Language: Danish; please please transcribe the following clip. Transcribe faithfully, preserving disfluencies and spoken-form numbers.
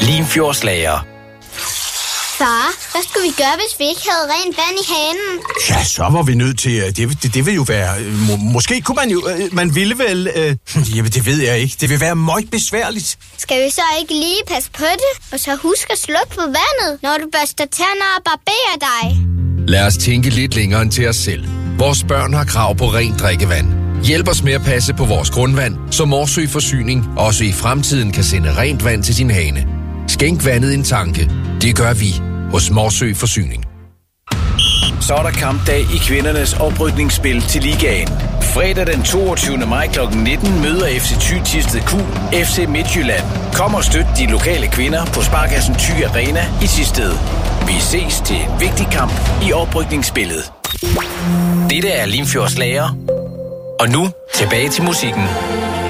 Limfjordslager. Far, hvad skulle vi gøre, hvis vi ikke havde rent vand i hanen? Ja, så var vi nødt til... Det, det, det vil jo være... Må, måske kunne man jo... Man ville vel... Øh, jamen, det ved jeg ikke. Det vil være meget besværligt. Skal vi så ikke lige passe på det? Og så husk at slukke for vandet, når du børster tænder og barberer dig? Lad os tænke lidt længere end til os selv. Vores børn har krav på rent drikkevand. Hjælp os med at passe på vores grundvand, så Morsø Forsyning også i fremtiden kan sende rent vand til sin hane. Skænk vandet en tanke. Det gør vi hos Morsø Forsyning. Så er der kampdag i kvindernes oprykningsspil til ligaen. Fredag den toogtyvende maj klokken nitten møder F C Thy Thisted Q F C Midtjylland. Kom og støt de lokale kvinder på Sparkassen Thy Arena i Thisted. Vi ses til en vigtig kamp i oprykningsspillet. Dette er Limfjordslager. Og nu tilbage til musikken.